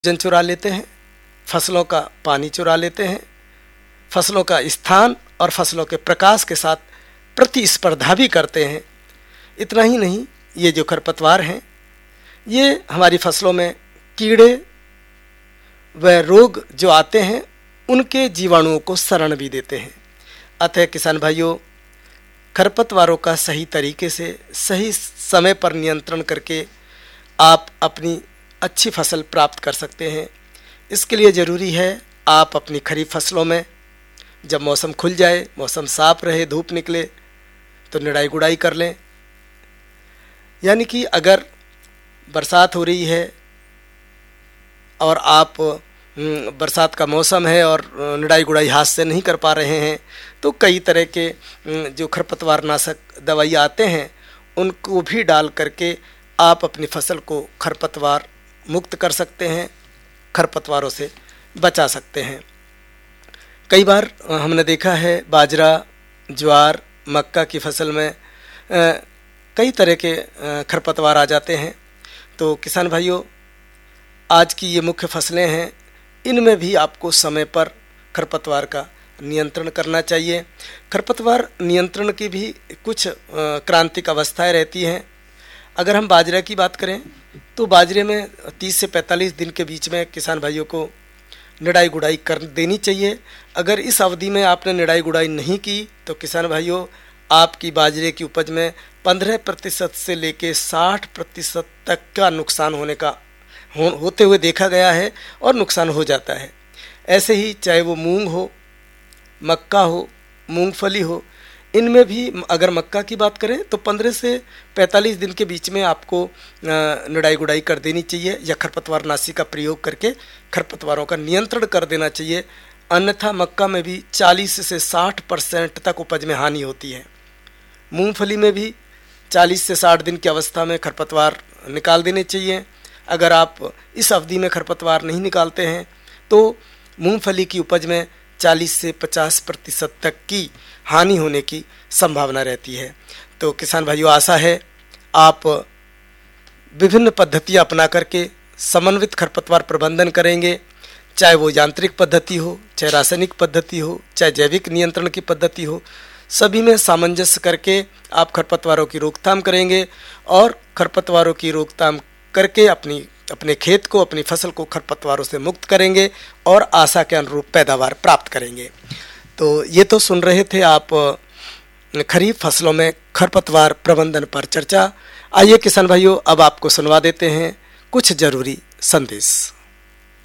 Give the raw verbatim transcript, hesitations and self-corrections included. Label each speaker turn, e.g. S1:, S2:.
S1: भोजन चुरा लेते हैं, फसलों का पानी चुरा लेते हैं, फसलों का स्थान और फसलों के प्रकाश के साथ प्रतिस्पर्धा भी करते हैं। इतना ही नहीं, ये जो खरपतवार हैं ये हमारी फसलों में कीड़े व रोग जो आते हैं उनके जीवाणुओं को शरण भी देते हैं। अतः किसान भाइयों, खरपतवारों का सही तरीके से सही समय पर नियंत्रण करके आप अपनी अच्छी फसल प्राप्त कर सकते हैं। इसके लिए ज़रूरी है आप अपनी खरीफ फसलों में जब मौसम खुल जाए, मौसम साफ रहे, धूप निकले, तो निराई गुड़ाई कर लें। यानी कि अगर बरसात हो रही है और आप बरसात का मौसम है और निराई गुड़ाई हाथ से नहीं कर पा रहे हैं, तो कई तरह के जो खरपतवार नाशक दवाई आते हैं उनको भी डाल करके आप अपनी फसल को खरपतवार मुक्त कर सकते हैं, खरपतवारों से बचा सकते हैं। कई बार हमने देखा है बाजरा, ज्वार, मक्का की फसल में कई तरह के खरपतवार आ जाते हैं। तो किसान भाइयों, आज की ये मुख्य फसलें हैं, इनमें भी आपको समय पर खरपतवार का नियंत्रण करना चाहिए। खरपतवार नियंत्रण की भी कुछ क्रांतिक अवस्थाएं रहती हैं। अगर हम बाजरे की बात करें तो बाजरे में तीस से पैंतालीस दिन के बीच में किसान भाइयों को निराई गुड़ाई कर देनी चाहिए। अगर इस अवधि में आपने निराई गुड़ाई नहीं की तो किसान भाइयों, आपकी बाजरे की उपज में पंद्रह प्रतिशत से लेकर साठ प्रतिशत तक का नुकसान होने का हो, होते हुए देखा गया है और नुकसान हो जाता है। ऐसे ही चाहे वो मूंग हो, मक्का हो, मूंगफली हो, इनमें भी अगर मक्का की बात करें तो पंद्रह से पैंतालीस दिन के बीच में आपको निराई गुड़ाई कर देनी चाहिए या खरपतवार नाशी का प्रयोग करके खरपतवारों का नियंत्रण कर देना चाहिए। अन्यथा मक्का में भी चालीस से साठ परसेंट तक उपज में हानि होती है। मूंगफली में भी चालीस से साठ दिन की अवस्था में खरपतवार निकाल देने चाहिए। अगर आप इस अवधि में खरपतवार नहीं निकालते हैं तो मूंगफली की उपज में चालीस से पचास प्रतिशत तक की हानि होने की संभावना रहती है। तो किसान भाइयों, आशा है आप विभिन्न पद्धतियां अपना करके समन्वित खरपतवार प्रबंधन करेंगे, चाहे वो यांत्रिक पद्धति हो, चाहे रासायनिक पद्धति हो, चाहे जैविक नियंत्रण की पद्धति हो, सभी में सामंजस्य करके आप खरपतवारों की रोकथाम करेंगे और खरपतवारों की रोकथाम करके अपनी अपने खेत को, अपनी फसल को खरपतवारों से मुक्त करेंगे और आशा के अनुरूप पैदावार प्राप्त करेंगे। तो ये तो सुन रहे थे आप खरीफ फसलों में खरपतवार प्रबंधन पर चर्चा। आइए किसान भाइयों, अब आपको सुनवा देते हैं कुछ जरूरी संदेश।